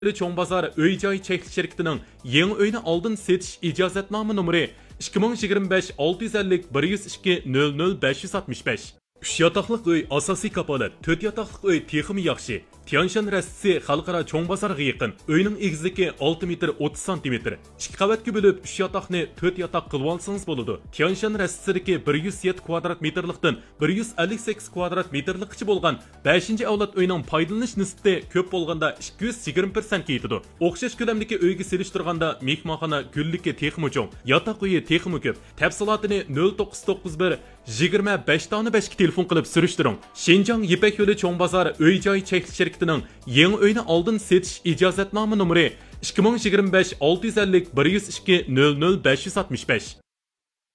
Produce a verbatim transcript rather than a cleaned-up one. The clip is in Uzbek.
Cho'ng bozor uy-joy cheklik shirkatining yangi uyni oldin setish ijozatnoma nomeri ikki ming yigirma besh olti yuz ellik bir yuz ikki nol nol besh yuz oltmish besh. uch yotoqliq uy asosiy kapolat, to'rt yotoqliq uy texmi yaxshi. Tianshan rastisi xalqaro cho'ng bozorga yaqin. Uyning egizligi olti metr o'ttiz santimetr. ikki qavatga bo'lib uch yotoqni to'rt yotoq qilib olsangiz bo'ladi. Tianshan rastisidagi bir yuz yetti kvadrat metrlikdan bir yuz ellik sakkiz kvadrat metrlikcha bo'lgan beshinchi avlod uyning foydalanish nisbati ko'p bo'lganda ikki yuz yigirma persent yetadi. O'xshash ko'lamdagi uyga selishtirganda mehmonxona gulligi texmi cho'ng, yotoq uyi texmi ko'p. Tafsilotini nol to'qqiz to'qqiz bir yigirma besh besh ga telefon qilib surishtiring. Shinjang Yipak yo'li cho'ng bozor uy-joy cheklik shirkatining yangi uyni oldin setish ijozatnoma nomeri ikki ming yigirma besh olti yuz ellik bir yuz ikki nol nol besh yuz oltmish besh.